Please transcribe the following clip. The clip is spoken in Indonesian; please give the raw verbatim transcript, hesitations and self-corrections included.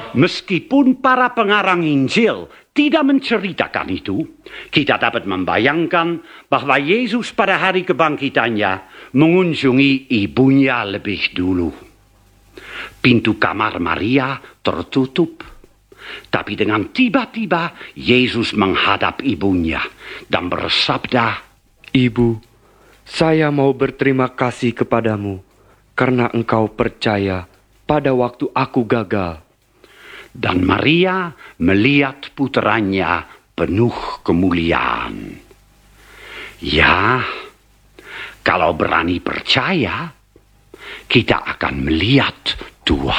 Meskipun para pengarang Injil tidak menceritakan itu, kita dapat membayangkan bahwa Yesus pada hari kebangkitannya mengunjungi ibunya lebih dulu. Pintu kamar Maria tertutup, tapi dengan tiba-tiba Yesus menghadap ibunya dan bersabda, "Ibu, saya mau berterima kasih kepadamu karena engkau percaya pada waktu aku gagal." Dan Maria melihat putranya penuh kemuliaan. Ya, kalau berani percaya, kita akan melihat Tuhan.